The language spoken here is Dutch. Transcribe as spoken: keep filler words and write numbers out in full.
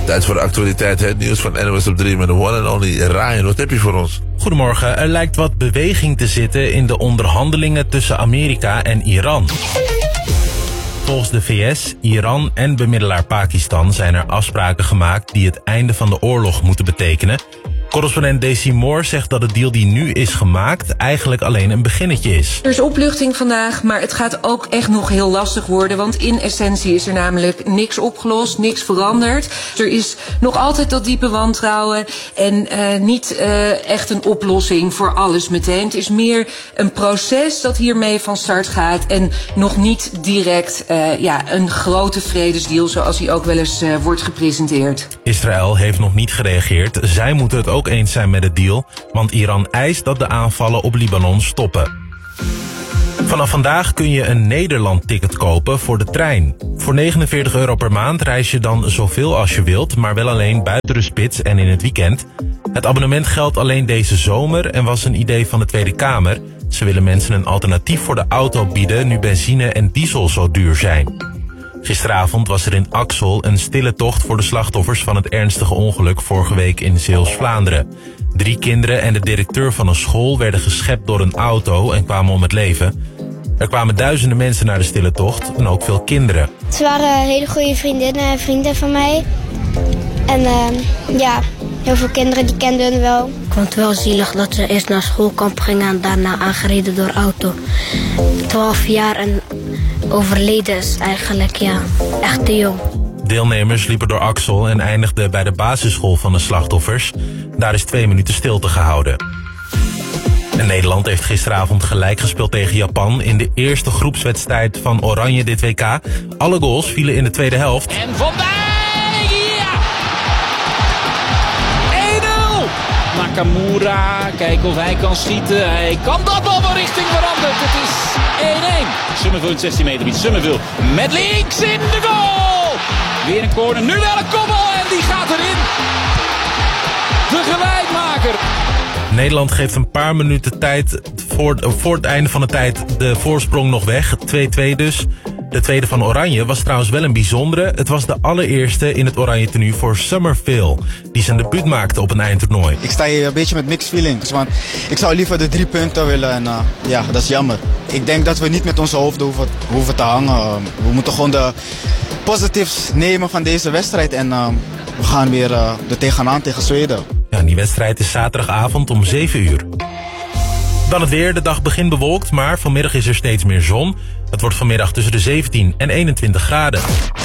Tijd voor de actualiteit, het nieuws van N O S op drie met de one and only Ryan. Wat heb je voor ons? Goedemorgen, er lijkt wat beweging te zitten in de onderhandelingen tussen Amerika en Iran. Volgens de V S, Iran en bemiddelaar Pakistan zijn er afspraken gemaakt die het einde van de oorlog moeten betekenen. Correspondent Daisy Moore zegt dat de deal die nu is gemaakt eigenlijk alleen een beginnetje is. Er is opluchting vandaag, maar het gaat ook echt nog heel lastig worden. Want in essentie is er namelijk niks opgelost, niks veranderd. Er is nog altijd dat diepe wantrouwen en uh, niet uh, echt een oplossing voor alles meteen. Het is meer een proces dat hiermee van start gaat en nog niet direct uh, ja, een grote vredesdeal zoals die ook wel eens uh, wordt gepresenteerd. Israël heeft nog niet gereageerd. Zij moeten het ook eens zijn met de deal, want Iran eist dat de aanvallen op Libanon stoppen. Vanaf vandaag kun je een Nederland-ticket kopen voor de trein. Voor negenenveertig euro per maand reis je dan zoveel als je wilt, maar wel alleen buiten de spits en in het weekend. Het abonnement geldt alleen deze zomer en was een idee van de Tweede Kamer. Ze willen mensen een alternatief voor de auto bieden nu benzine en diesel zo duur zijn. Gisteravond was er in Axel een stille tocht voor de slachtoffers van het ernstige ongeluk vorige week in Zeeuws-Vlaanderen. Drie kinderen en de directeur van een school werden geschept door een auto en kwamen om het leven. Er kwamen duizenden mensen naar de stille tocht en ook veel kinderen. Het waren hele goede vriendinnen en vrienden van mij. En uh, ja, heel veel kinderen die kenden hun wel. Ik vond het wel zielig dat ze eerst naar schoolkamp gingen en daarna aangereden door auto. twaalf jaar en overleden is eigenlijk, ja, echt te jong. Deelnemers liepen door Axel en eindigden bij de basisschool van de slachtoffers. Daar is twee minuten stilte gehouden. En Nederland heeft gisteravond gelijk gespeeld tegen Japan in de eerste groepswedstrijd van Oranje dit W K. Alle goals vielen in de tweede helft. En Van Dijk, ja! één nul! Nakamura, kijken of hij kan schieten. Hij kan dat bal van richting veranderd. Het is één één. Summerville in zestien meter gebied. Summerville met links in de goal! Weer een corner, nu wel een kopbal en die gaat erin. De gelijkmaker. Nederland geeft een paar minuten tijd voor, voor het einde van de tijd de voorsprong nog weg. twee-twee dus. De tweede van Oranje was trouwens wel een bijzondere. Het was de allereerste in het oranje tenue voor Summerville, die zijn debuut maakte op een eindtoernooi. Ik sta hier een beetje met mixed feelings, want ik zou liever de drie punten willen en uh, ja, dat is jammer. Ik denk dat we niet met onze hoofden hoeven, hoeven te hangen. We moeten gewoon de positives nemen van deze wedstrijd en uh, we gaan weer uh, er tegenaan tegen Zweden. Ja, die wedstrijd is zaterdagavond om zeven uur. Dan het weer. De dag begint bewolkt, maar vanmiddag is er steeds meer zon. Het wordt vanmiddag tussen de zeventien en eenentwintig graden.